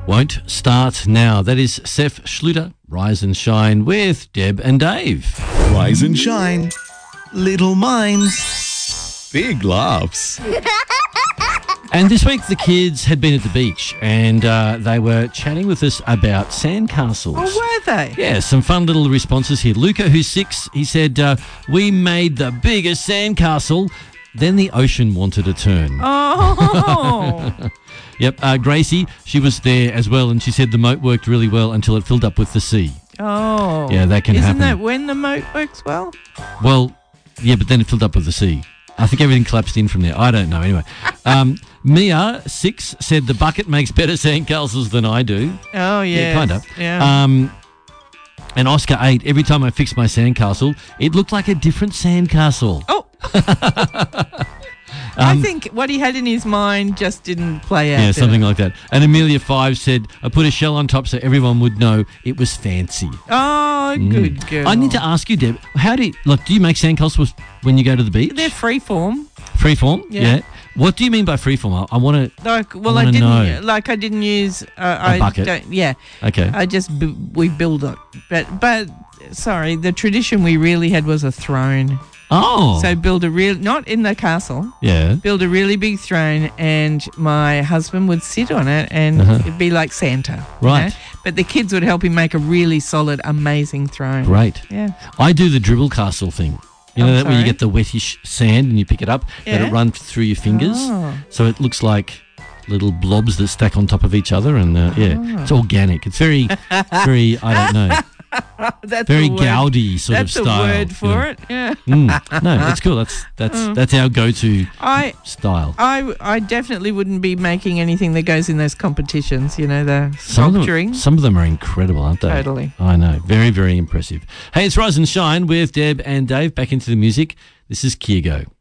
Won't start now. That is Seth Schluter, Rise and Shine with Deb and Dave. Rise and shine. Little minds. Big laughs. And this week the kids had been at the beach and they were chatting with us about sandcastles. Oh, were they? Yeah, some fun little responses here. Luca, who's 6, he said, we made the biggest sandcastle, then the ocean wanted a turn. Oh. Yep, Gracie, she was there as well, and she said the moat worked really well until it filled up with the sea. Oh. Yeah, that can happen. Isn't that when the moat works well? Well, yeah, but then it filled up with the sea. I think everything collapsed in from there. I don't know. Anyway, Mia, 6, said the bucket makes better sandcastles than I do. Oh, yeah. Kind of. Yeah. And Oscar, 8, every time I fixed my sandcastle, it looked like a different sandcastle. Oh. I think what he had in his mind just didn't play out. Yeah, something like that. And Amelia, 5, said, I put a shell on top so everyone would know it was fancy. Oh, good girl. I need to ask you, Deb, do you make sandcastles when you go to the beach? They're freeform. Freeform? Yeah. What do you mean by freeform? I want to I didn't use a bucket. Yeah. Okay. We build it. But sorry, the tradition we really had was a throne. Oh. So not in the castle. Yeah. Build a really big throne and my husband would sit on it and it'd be like Santa. Right. You know? But the kids would help him make a really solid, amazing throne. Great. Yeah. I do the dribble castle thing. You know that where you get the wettish sand and you pick it up, let it run through your fingers. Oh. So it looks like little blobs that stack on top of each other and it's organic. It's very, very, I don't know. That's very Gaudi sort of style. That's a word for it. Yeah. No, it's cool. That's our go-to style. I definitely wouldn't be making anything that goes in those competitions. You know, the sculpturing. Some of them are incredible, aren't they? Totally. I know. Very, very impressive. Hey, it's Rise and Shine with Deb and Dave. Back into the music. This is Kyrgo.